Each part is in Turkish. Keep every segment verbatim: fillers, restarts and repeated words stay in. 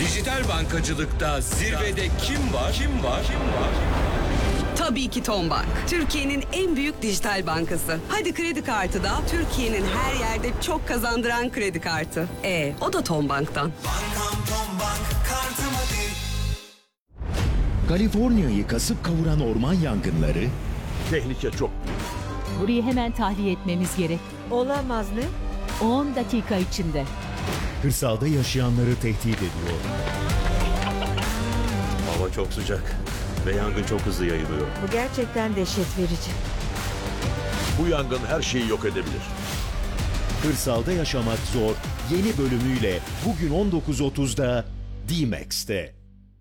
Dijital bankacılıkta zirvede kim var? Kim var? Kim var? Tabii ki Tombank. Türkiye'nin en büyük dijital bankası. Hadi kredi kartı da Türkiye'nin her yerde çok kazandıran kredi kartı. E, o da Tombank'tan. Bankam Tombank, kartım hadi. Kaliforniya'yı kasıp kavuran orman yangınları, Tehlike çok. Burayı hemen tahliye etmemiz gerek. Olamaz ne? on dakika içinde. kırsalda yaşayanları tehdit ediyor. Hava çok sıcak ve yangın çok hızlı yayılıyor. Bu gerçekten dehşet verici. Bu yangın her şeyi yok edebilir. Kırsalda yaşamak zor yeni bölümüyle bugün on dokuz otuzda D-Max'te.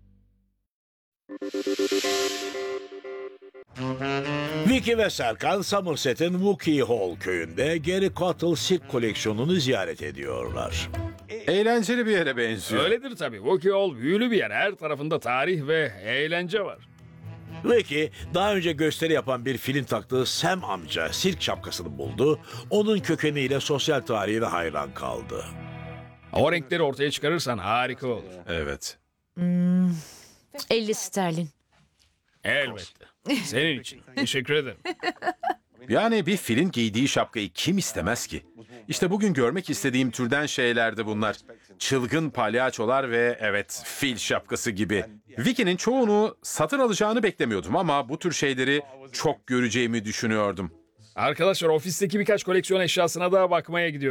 Vicky ve Serkan Somerset'in Wookey Hall köyünde Gary Cottle sirk koleksiyonunu ziyaret ediyorlar. Eğlenceli bir yere benziyor. Öyledir tabii. Wookey Hall büyülü bir yer. Her tarafında tarih ve eğlence var. Vicky daha önce gösteri yapan bir film taktığı Sam amca sirk şapkasını buldu. Onun kökeniyle sosyal tarihe hayran kaldı. O renkleri ortaya çıkarırsan harika olur. Evet. elli sterlin. Elbette. Senin için. Teşekkür ederim. Yani bir filin giydiği şapkayı kim istemez ki? İşte bugün görmek istediğim türden şeylerdi bunlar. Çılgın palyaçolar ve evet fil şapkası gibi. Vicky'nin çoğunu satın alacağını beklemiyordum ama bu tür şeyleri çok göreceğimi düşünüyordum. Arkadaşlar ofisteki birkaç koleksiyon eşyasına daha bakmaya gidiyorum.